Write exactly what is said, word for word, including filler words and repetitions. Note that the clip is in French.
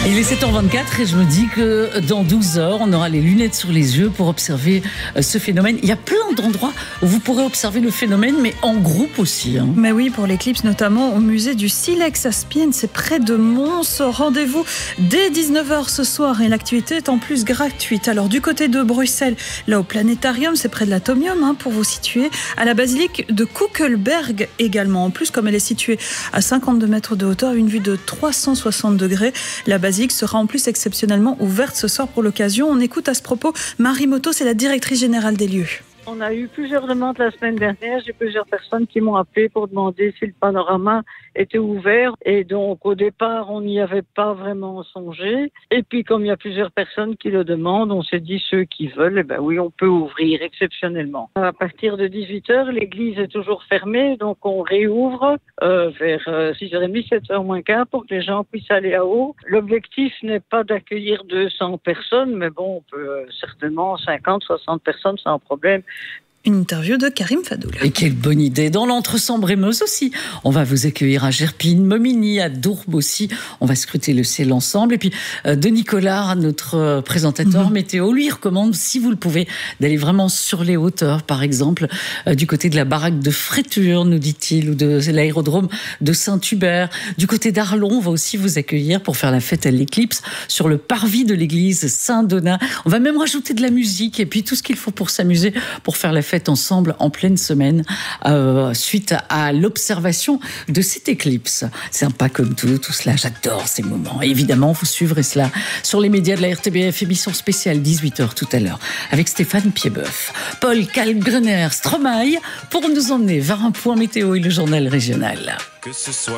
Il est sept heures vingt-quatre et je me dis que dans douze heures, on aura les lunettes sur les yeux pour observer ce phénomène. Il y a plein d'endroits où vous pourrez observer le phénomène, mais en groupe aussi. Hein. Mais oui, pour l'éclipse, notamment au musée du Silex à Spienne, c'est près de Mons. Rendez-vous dès dix-neuf heures ce soir et l'activité est en plus gratuite. Alors du côté de Bruxelles, là au planétarium, c'est près de l'Atomium hein, pour vous situer. À la basilique de Kuckelberg également. En plus, comme elle est située à cinquante-deux mètres de hauteur, une vue de trois cent soixante degrés, la basilique sera en plus exceptionnellement ouverte ce soir pour l'occasion. On écoute à ce propos Marie Moto, c'est la directrice générale des lieux. On a eu plusieurs demandes la semaine dernière. J'ai plusieurs personnes qui m'ont appelé pour demander si le panorama était ouvert. Et donc, au départ, on n'y avait pas vraiment songé. Et puis, comme il y a plusieurs personnes qui le demandent, on s'est dit ceux qui veulent, eh ben oui, on peut ouvrir exceptionnellement. À partir de dix-huit heures, l'église est toujours fermée. Donc, on réouvre euh, vers euh, six heures trente, sept heures moins quart pour que les gens puissent aller à haut. L'objectif n'est pas d'accueillir deux cents personnes, mais bon, on peut euh, certainement cinquante, soixante personnes sans problème. Une interview de Karim Fadoul. Et quelle bonne idée. Dans l'Entre-Sambre-et-Meuse aussi. On va vous accueillir à Gerpine, Momigny, à Dourbe aussi. On va scruter le ciel ensemble. Et puis, euh, Denis Collard, notre euh, présentateur mmh. météo, lui recommande, si vous le pouvez, d'aller vraiment sur les hauteurs, par exemple, euh, du côté de la baraque de Fréture, nous dit-il, ou de l'aérodrome de Saint-Hubert. Du côté d'Arlon, on va aussi vous accueillir pour faire la fête à l'éclipse sur le parvis de l'église Saint-Donat. On va même rajouter de la musique et puis tout ce qu'il faut pour s'amuser, pour faire la fête ensemble en pleine semaine euh, suite à l'observation de cette éclipse. Sympa comme tout, tout cela, j'adore ces moments. Et évidemment, vous suivrez cela sur les médias de la R T B F, émission spéciale dix-huit heures tout à l'heure, avec Stéphane Piedboeuf, Paul Kalkbrenner, Stromae, pour nous emmener vers un point météo et le journal régional. Que ce soit